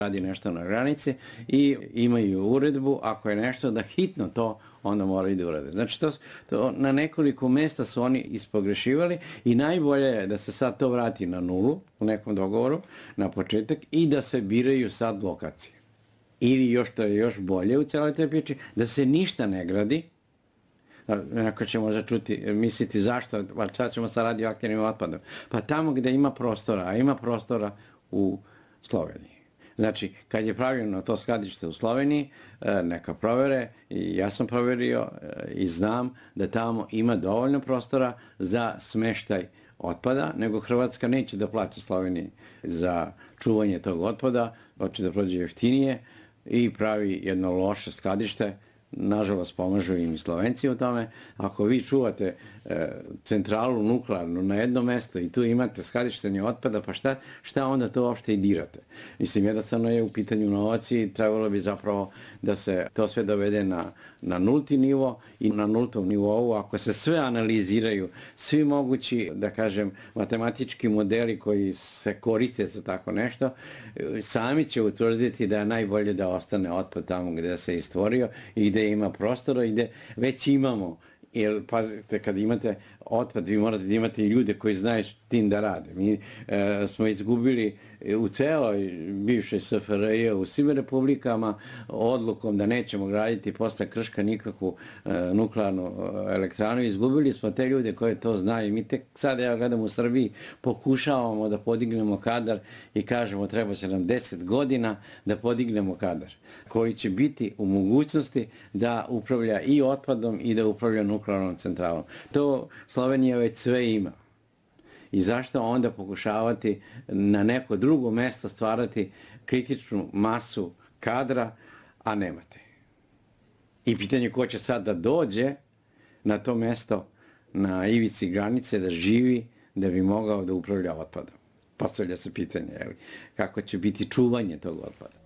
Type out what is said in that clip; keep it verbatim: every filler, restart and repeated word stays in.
radi nešto na granici i imaju uredbu, ako je nešto da hitno to onda moraju da urade. Znači, to, to, na nekoliko mesta su oni ispogrešivali i najbolje je da se sad to vrati na nulu u nekom dogovoru, na početak, i da se biraju sad lokacije. Ili još to je još bolje u celoj toj priči, da se ništa ne gradi. Neko će možda čuti, misliti zašto, pa sad ćemo sa radioaktivnim otpadom. Pa tamo gde ima prostora, a ima prostora u Sloveniji. Znači, kad je pravljeno to skladište u Sloveniji, neka provere, i ja sam proverio i znam da tamo ima dovoljno prostora za smeštaj otpada, nego Hrvatska neće da plaća Sloveniji za čuvanje tog otpada, hoće da prođe jeftinije i pravi jedno loše skladište. Nažalost, pomažu im i Slovenci u tome. Ako vi čuvate e, centralu nuklearnu na jedno mesto i tu imate skladištenje otpada, pa šta, šta onda to uopšte i dirate? Mislim, jednostavno je u pitanju novac i trebalo bi zapravo da se to sve dovede na, na nulti nivo i na nultom nivou. Ako se sve analiziraju, svi mogući, da kažem, matematički modeli koji se koriste za tako nešto, sami će utvrditi da je najbolje da ostane otpad tamo gde se je stvorio i gde ima prostora i gde već imamo. Jer, pazite, kad imate otpad, vi morate da imate ljude koji znaju tim da rade. Mi e, smo izgubili u celoj bivšoj S F R J u svim republikama odlukom da nećemo graditi posle Krška nikakvu e, nuklearnu elektranu. Izgubili smo te ljude koje to znaju. Mi tek sada, ja gledam u Srbiji, pokušavamo da podignemo kadar i kažemo treba će nam deset godina da podignemo kadar koji će biti u mogućnosti da upravlja i otpadom i da upravlja nuklearnom centralom. To Slovenija već sve ima. I zašto onda pokušavati na neko drugo mesto stvarati kritičnu masu kadra, a nemate? I pitanje ko će sad da dođe na to mesto na ivici granice, da živi, da bi mogao da upravlja otpadom. Postavlja se pitanje, jeli, kako će biti čuvanje tog otpada.